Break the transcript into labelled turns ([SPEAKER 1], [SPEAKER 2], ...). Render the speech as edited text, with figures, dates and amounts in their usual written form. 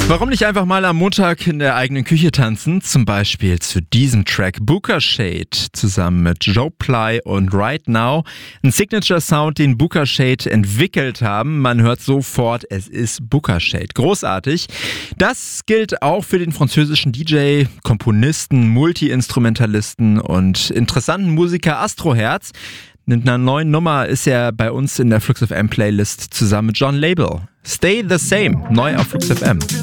[SPEAKER 1] Warum nicht einfach mal am Montag in der eigenen Küche tanzen? Zum Beispiel zu diesem Track Booka Shade zusammen mit Joe Ply und Right Now. Ein Signature-Sound, den Booka Shade entwickelt haben. Man hört sofort, es ist Booka Shade. Großartig. Das gilt auch für den französischen DJ, Komponisten, Multi-Instrumentalisten und interessanten Musiker Astroherz. Mit einer neuen Nummer ist er bei uns in der Flux FM Playlist zusammen mit John Label. Stay the Same, neu auf Flux FM.